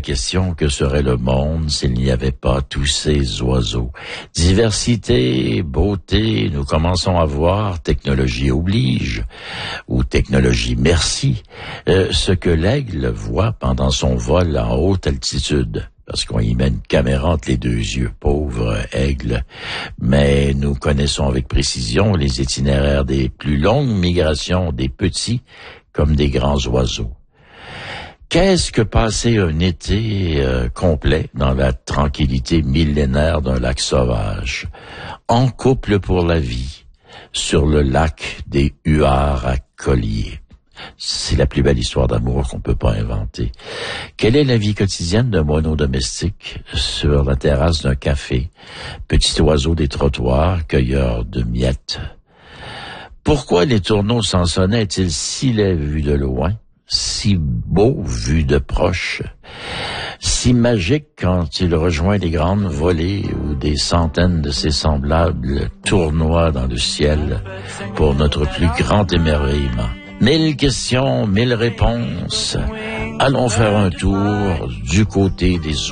question que serait le monde s'il n'y avait pas tous ces oiseaux. Diversité, beauté, nous commençons à voir, technologie oblige, ou technologie merci, ce que l'aigle voit pendant son vol en haute altitude. Parce qu'on y met une caméra entre les deux yeux, pauvre aigle. Mais nous connaissons avec précision les itinéraires des plus longues migrations des petits comme des grands oiseaux. Qu'est-ce que passer un été complet dans la tranquillité millénaire d'un lac sauvage, en couple pour la vie, sur le lac des huards à collier? C'est la plus belle histoire d'amour qu'on peut pas inventer. Quelle est la vie quotidienne d'un moineau domestique sur la terrasse d'un café, petit oiseau des trottoirs, cueilleur de miettes? Pourquoi les tourneaux sansonnaient est-il si laid vu de loin, si beau vu de proche, si magique quand il rejoint les grandes volées où des centaines de ses semblables tournoient dans le ciel pour notre plus grand émerveillement? 1000 questions, 1000 réponses. Allons faire un tour du côté des